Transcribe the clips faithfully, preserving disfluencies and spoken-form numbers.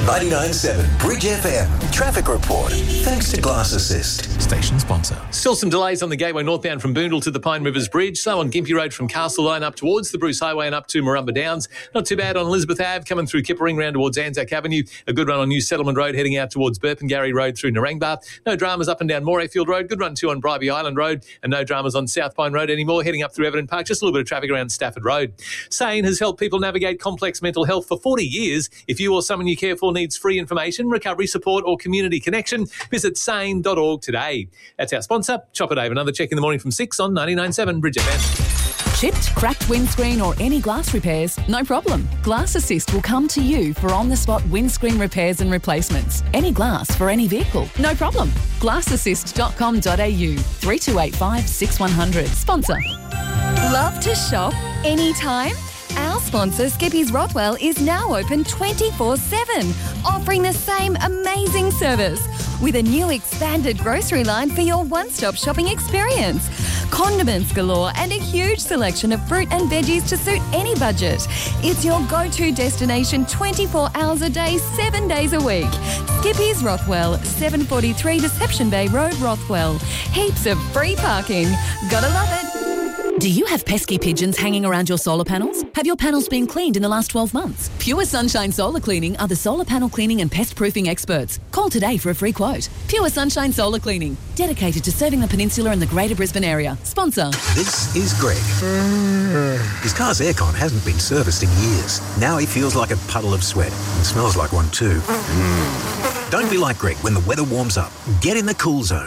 ninety-nine point seven Bridge F M. Traffic report. Thanks to Glass Assist. Station sponsor. Still some delays on the Gateway northbound from Boondall to the Pine Rivers Bridge. So on Gympie Road from Castle Line up towards the Bruce Highway and up to Marumba Downs. Not too bad on Elizabeth Ave coming through Kippering round towards Anzac Avenue. A good run on New Settlement Road heading out towards Burpengary Road through Narangba. No dramas up and down Morayfield Road. Good run too on Bribey Island Road. And no dramas on South Pine Road anymore heading up through Everton Park. Just a little bit of traffic around Stafford Road. Sane has helped people navigate complex mental health for forty years. If you or someone you care for needs free information, recovery support or community connection, visit sane dot org today. That's our sponsor, Chopper Dave. Another check in the morning from six on ninety-nine point seven Bridge F M. Chipped, cracked windscreen or any glass repairs? No problem. Glass Assist will come to you for on-the-spot windscreen repairs and replacements. Any glass for any vehicle? No problem. glass assist dot com dot a u, three two eight five, six one zero zero. Sponsor. Love to shop anytime? Our sponsor, Skippy's Rothwell, is now open twenty-four seven, offering the same amazing service with a new expanded grocery line for your one-stop shopping experience. Condiments galore and a huge selection of fruit and veggies to suit any budget. It's your go-to destination twenty-four hours a day, seven days a week. Skippy's Rothwell, seven forty-three Deception Bay Road, Rothwell. Heaps of free parking. Gotta love it. Do you have pesky pigeons hanging around your solar panels? Have your panels been cleaned in the last twelve months? Pure Sunshine Solar Cleaning are the solar panel cleaning and pest proofing experts. Call today for a free quote. Pure Sunshine Solar Cleaning, dedicated to serving the peninsula and the Greater Brisbane area. Sponsor. This is Greg. His car's aircon hasn't been serviced in years. Now he feels like a puddle of sweat and smells like one too. Mm. Don't be like Greg when the weather warms up. Get in the Cool Zone.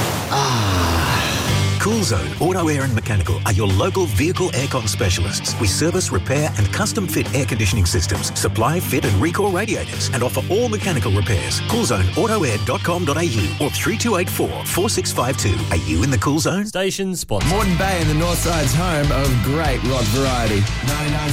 Cool Zone Auto Air and Mechanical are your local vehicle aircon specialists. We service, repair and custom fit air conditioning systems, supply, fit and recall radiators and offer all mechanical repairs. cool zone auto air dot com dot a u or three two eight four, four six five two. Are you in the Cool Zone? Station sponsor. Moreton Bay in the North Side's home of great rock variety. ninety-nine